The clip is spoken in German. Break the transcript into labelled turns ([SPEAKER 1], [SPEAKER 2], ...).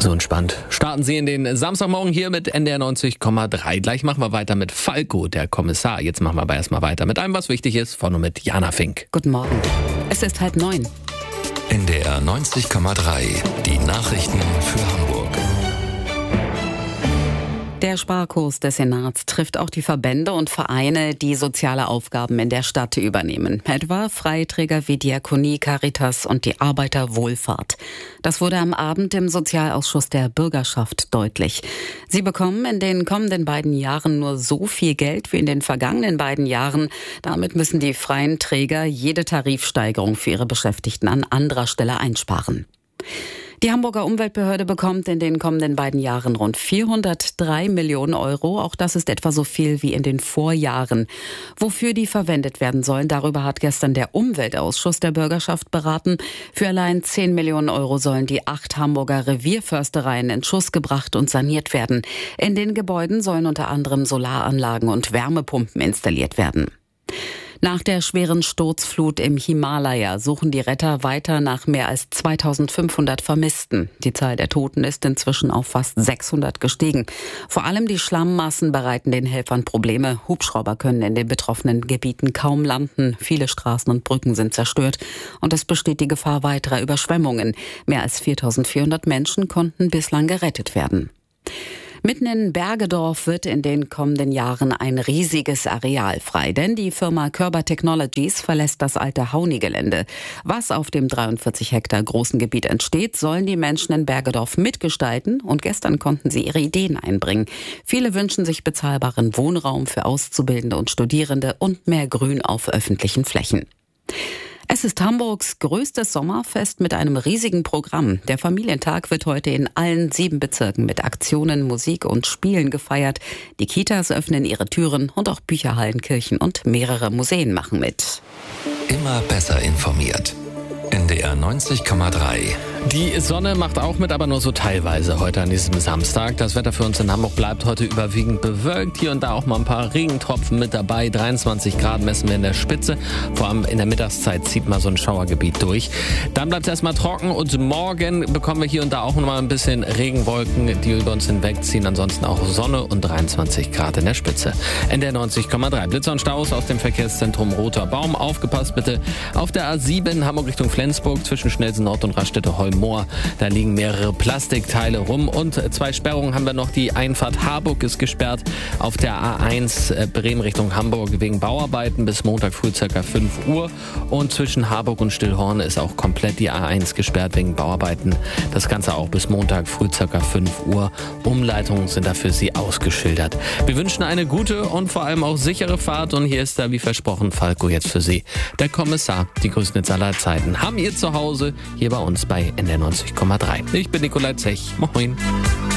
[SPEAKER 1] So entspannt. Starten Sie in den Samstagmorgen hier mit NDR 90,3. Gleich machen wir weiter mit Falco, der Kommissar. Jetzt machen wir aber erstmal weiter mit allem, was wichtig ist, von und mit Jana Fink.
[SPEAKER 2] Guten Morgen. Es ist 8:30.
[SPEAKER 3] NDR 90,3. Die Nachrichten für Hamburg.
[SPEAKER 2] Der Sparkurs des Senats trifft auch die Verbände und Vereine, die soziale Aufgaben in der Stadt übernehmen. Etwa Freiträger wie Diakonie, Caritas und die Arbeiterwohlfahrt. Das wurde am Abend im Sozialausschuss der Bürgerschaft deutlich. Sie bekommen in den kommenden beiden Jahren nur so viel Geld wie in den vergangenen beiden Jahren. Damit müssen die freien Träger jede Tarifsteigerung für ihre Beschäftigten an anderer Stelle einsparen. Die Hamburger Umweltbehörde bekommt in den kommenden beiden Jahren rund 403 Millionen Euro. Auch das ist etwa so viel wie in den Vorjahren. Wofür die verwendet werden sollen, darüber hat gestern der Umweltausschuss der Bürgerschaft beraten. Für allein 10 Millionen Euro sollen die 8 Hamburger Revierförstereien in Schuss gebracht und saniert werden. In den Gebäuden sollen unter anderem Solaranlagen und Wärmepumpen installiert werden. Nach der schweren Sturzflut im Himalaya suchen die Retter weiter nach mehr als 2500 Vermissten. Die Zahl der Toten ist inzwischen auf fast 600 gestiegen. Vor allem die Schlammmassen bereiten den Helfern Probleme. Hubschrauber können in den betroffenen Gebieten kaum landen. Viele Straßen und Brücken sind zerstört. Und es besteht die Gefahr weiterer Überschwemmungen. Mehr als 4400 Menschen konnten bislang gerettet werden. Mitten in Bergedorf wird in den kommenden Jahren ein riesiges Areal frei, denn die Firma Körber Technologies verlässt das alte Hauni-Gelände. Was auf dem 43 Hektar großen Gebiet entsteht, sollen die Menschen in Bergedorf mitgestalten und gestern konnten sie ihre Ideen einbringen. Viele wünschen sich bezahlbaren Wohnraum für Auszubildende und Studierende und mehr Grün auf öffentlichen Flächen. Es ist Hamburgs größtes Sommerfest mit einem riesigen Programm. Der Familientag wird heute in allen 7 Bezirken mit Aktionen, Musik und Spielen gefeiert. Die Kitas öffnen ihre Türen und auch Bücherhallen, Kirchen und mehrere Museen machen mit.
[SPEAKER 3] Immer besser informiert. NDR 90,3.
[SPEAKER 1] Die Sonne macht auch mit, aber nur so teilweise heute an diesem Samstag. Das Wetter für uns in Hamburg bleibt heute überwiegend bewölkt. Hier und da auch mal ein paar Regentropfen mit dabei. 23 Grad messen wir in der Spitze. Vor allem in der Mittagszeit zieht mal so ein Schauergebiet durch. Dann bleibt es erstmal trocken und morgen bekommen wir hier und da auch noch mal ein bisschen Regenwolken, die über uns hinwegziehen. Ansonsten auch Sonne und 23 Grad in der Spitze. NDR 90,3. Blitzer und Staus aus dem Verkehrszentrum Roter Baum. Aufgepasst bitte auf der A7 Hamburg Richtung Flensburg zwischen Schnellsen Nord und Raststätte-Heum. Da liegen mehrere Plastikteile rum und 2 Sperrungen haben wir noch. Die Einfahrt Harburg ist gesperrt auf der A1 Bremen Richtung Hamburg wegen Bauarbeiten bis Montag früh ca. 5 Uhr. Und zwischen Harburg und Stillhorn ist auch komplett die A1 gesperrt wegen Bauarbeiten. Das Ganze auch bis Montag früh ca. 5 Uhr. Umleitungen sind da für Sie ausgeschildert. Wir wünschen eine gute und vor allem auch sichere Fahrt. Und hier ist da wie versprochen Falco jetzt für Sie. Der Kommissar, die größten Hits aller Zeiten, haben ihr Zuhause hier bei uns bei NDR 90,3. Ich bin Nikolai Zech. Moin.